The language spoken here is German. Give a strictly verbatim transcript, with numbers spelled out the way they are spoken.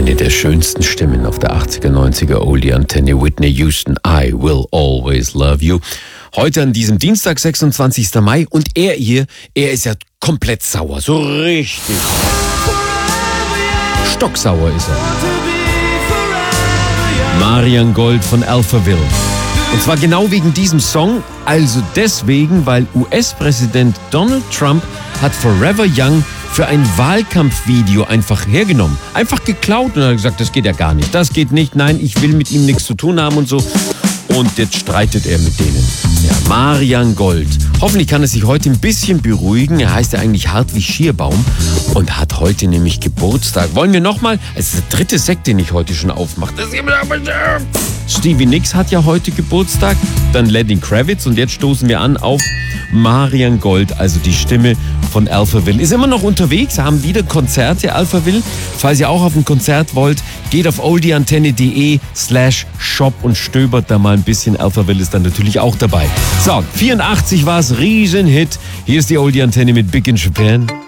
Eine der schönsten Stimmen auf der achtziger, neunziger Oldie-Antenne, Whitney Houston, I Will Always Love You. Heute an diesem Dienstag, sechsundzwanzigster Mai. Und er hier, er ist ja komplett sauer, so richtig. Stocksauer ist er. Marian Gold von Alphaville. Und zwar genau wegen diesem Song, also deswegen, weil U S-Präsident Donald Trump hat Forever Young für ein Wahlkampfvideo einfach hergenommen. Einfach geklaut und hat gesagt, das geht ja gar nicht. Das geht nicht, nein, ich will mit ihm nichts zu tun haben und so. Und jetzt streitet er mit denen. Ja, Marian Gold. Hoffentlich kann er sich heute ein bisschen beruhigen. Er heißt ja eigentlich hart wie Schierbaum und hat heute nämlich Geburtstag. Wollen wir nochmal? Es ist der dritte Sekt, den ich heute schon aufmache. Stevie Nicks hat ja heute Geburtstag. Dann Lenny Kravitz. Und jetzt stoßen wir an auf Marian Gold, also die Stimme von Alphaville. Ist immer noch unterwegs, haben wieder Konzerte, Alphaville. Falls ihr auch auf ein Konzert wollt, geht auf oldieantenne.de slash shop und stöbert da mal ein bisschen. Alphaville ist dann natürlich auch dabei. So, vierundachtzig war es, Riesenhit. Hier ist die Oldie-Antenne mit Big in Japan.